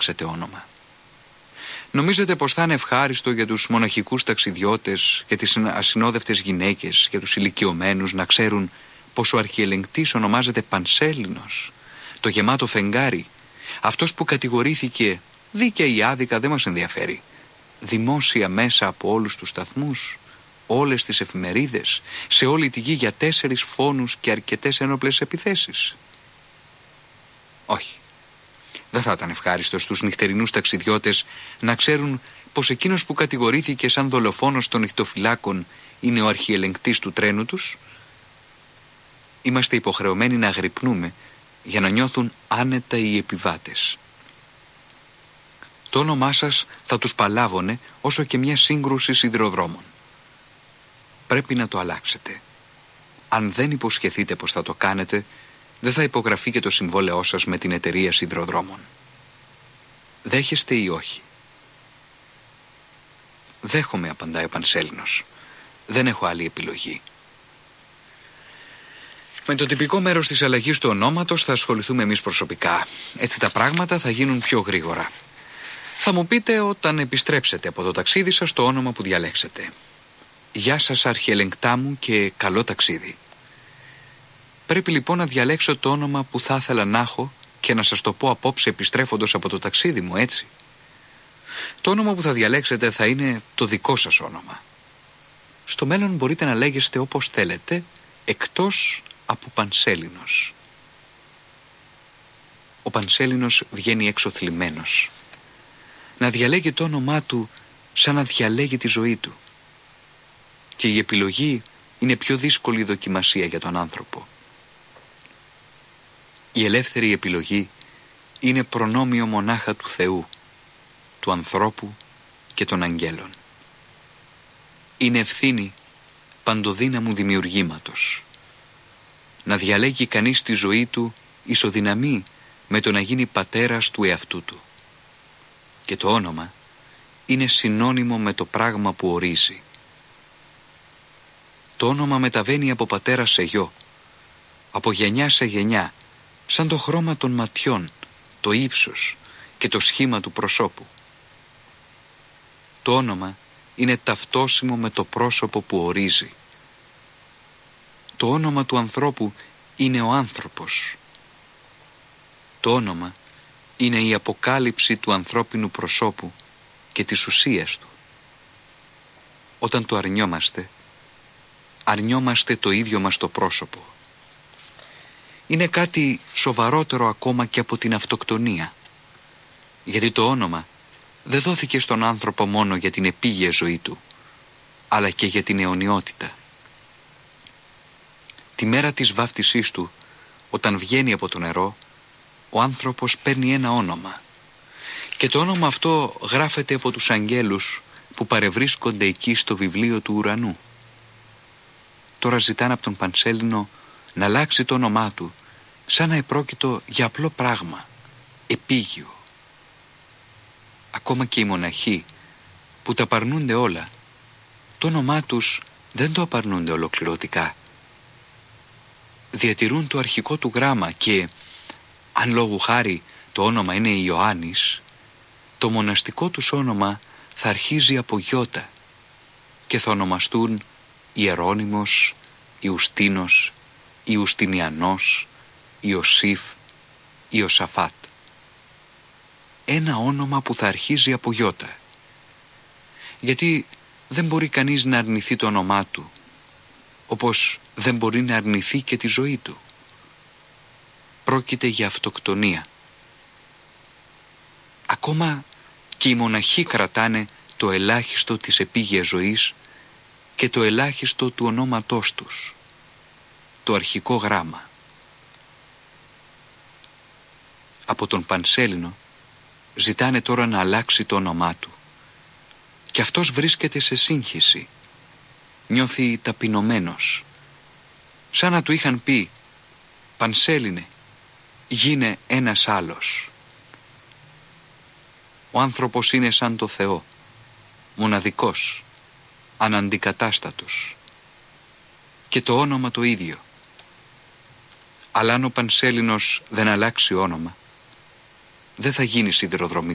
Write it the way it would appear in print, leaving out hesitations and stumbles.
αλλάξετε όνομα. Νομίζετε πως θα είναι ευχάριστο για τους μοναχικούς ταξιδιώτες, για τις ασυνόδευτες γυναίκες, για τους ηλικιωμένους να ξέρουν πως ο αρχιελεγκτής ονομάζεται Πανσέλινος, το γεμάτο φεγγάρι, αυτός που κατηγορήθηκε δίκαια ή άδικα, δεν μας ενδιαφέρει, δημόσια μέσα από όλους τους σταθμούς, όλες τις εφημερίδες, σε όλη τη γη για 4 φόνους και αρκετές ένοπλες επιθέσεις? Όχι. Δεν θα ήταν ευχάριστο στους νυχτερινούς ταξιδιώτες να ξέρουν πως εκείνος που κατηγορήθηκε σαν δολοφόνος των νυχτοφυλάκων είναι ο αρχιελεγκτής του τρένου τους. Είμαστε υποχρεωμένοι να αγρυπνούμε για να νιώθουν άνετα οι επιβάτες. Το όνομά σας θα τους παλάβωνε όσο και μια σύγκρουση σιδηροδρόμων. Πρέπει να το αλλάξετε. Αν δεν υποσχεθείτε πως θα το κάνετε, δεν θα υπογραφεί και το συμβόλαιό σας με την εταιρεία σιδηροδρόμων. Δέχεστε ή όχι? Δέχομαι, απαντάει ο Πανσέλινος. Δεν έχω άλλη επιλογή. Με το τυπικό μέρος της αλλαγής του ονόματος θα ασχοληθούμε εμείς προσωπικά. Έτσι τα πράγματα θα γίνουν πιο γρήγορα. Θα μου πείτε όταν επιστρέψετε από το ταξίδι σας το όνομα που διαλέξετε. Γεια σας αρχιελεγκτά μου και καλό ταξίδι. Πρέπει λοιπόν να διαλέξω το όνομα που θα ήθελα να έχω και να σας το πω απόψε επιστρέφοντας από το ταξίδι μου, έτσι. Το όνομα που θα διαλέξετε θα είναι το δικό σας όνομα. Στο μέλλον μπορείτε να λέγεστε όπως θέλετε, εκτός από Πανσέλινος. Ο Πανσέλινος βγαίνει έξω θλιμμένος. Να διαλέγει το όνομά του σαν να διαλέγει τη ζωή του. Και η επιλογή είναι πιο δύσκολη δοκιμασία για τον άνθρωπο. Η ελεύθερη επιλογή είναι προνόμιο μονάχα του Θεού, του ανθρώπου και των αγγέλων. Είναι ευθύνη παντοδύναμου δημιουργήματος. Να διαλέγει κανείς τη ζωή του ισοδυναμεί με το να γίνει πατέρας του εαυτού του. Και το όνομα είναι συνώνυμο με το πράγμα που ορίζει. Το όνομα μεταβαίνει από πατέρα σε γιο, από γενιά σε γενιά, σαν το χρώμα των ματιών, το ύψος και το σχήμα του προσώπου. Το όνομα είναι ταυτόσιμο με το πρόσωπο που ορίζει. Το όνομα του ανθρώπου είναι ο άνθρωπος. Το όνομα είναι η αποκάλυψη του ανθρώπινου προσώπου και της ουσίας του. Όταν το αρνιόμαστε το ίδιο μας το πρόσωπο. Είναι κάτι σοβαρότερο ακόμα και από την αυτοκτονία. Γιατί το όνομα δεν δόθηκε στον άνθρωπο μόνο για την επίγεια ζωή του, αλλά και για την αιωνιότητα. Τη μέρα της βάφτισής του, όταν βγαίνει από το νερό, ο άνθρωπος παίρνει ένα όνομα. Και το όνομα αυτό γράφεται από τους αγγέλους που παρευρίσκονται εκεί στο βιβλίο του ουρανού. Τώρα ζητάνε από τον Πανσέλινο να αλλάξει το όνομά του, σαν να επρόκειτο για απλό πράγμα, επίγειο. Ακόμα και οι μοναχοί που τα απαρνούνται όλα, το όνομά τους δεν το απαρνούνται ολοκληρωτικά. Διατηρούν το αρχικό του γράμμα και, αν λόγου χάρη το όνομα είναι Ιωάννης, το μοναστικό τους όνομα θα αρχίζει από γιώτα και θα ονομαστούν Ιερώνυμος, Ιουστίνος, Ιουστινιανός, Ιωσήφ, Ιωσαφάτ. Ένα όνομα που θα αρχίζει από γιώτα. Γιατί δεν μπορεί κανείς να αρνηθεί το όνομά του, όπως δεν μπορεί να αρνηθεί και τη ζωή του. Πρόκειται για αυτοκτονία. Ακόμα και οι μοναχοί κρατάνε το ελάχιστο της επίγειας ζωής και το ελάχιστο του ονόματός τους, το αρχικό γράμμα. Από τον Πανσέλινο ζητάνε τώρα να αλλάξει το όνομά του και αυτός βρίσκεται σε σύγχυση. Νιώθει ταπεινωμένος, σαν να του είχαν πει «Πανσέλινε, γίνε ένας άλλος». Ο άνθρωπος είναι σαν το Θεό, μοναδικός, αναντικατάστατος και το όνομα το ίδιο. Αλλά αν ο Πανσέλινος δεν αλλάξει όνομα, δεν θα γίνει σιδηροδρομικός.